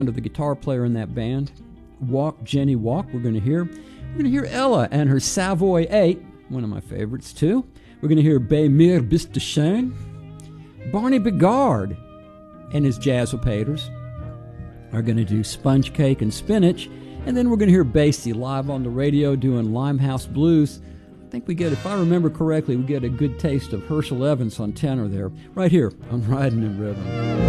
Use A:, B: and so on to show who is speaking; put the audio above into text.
A: of the guitar player in that band. Walk, Jenny Walk, we're going to hear Ella and her Savoy 8, one of my favorites too. We're going to hear Bei mir bist du schön. Barney Bigard and his Jazzopaters are going to do Sponge Cake and Spinach. And then we're going to hear Basie live on the radio doing Limehouse Blues. I think we get, if I remember correctly, we get a good taste of Herschel Evans on tenor there, right here on Riding in Rhythm.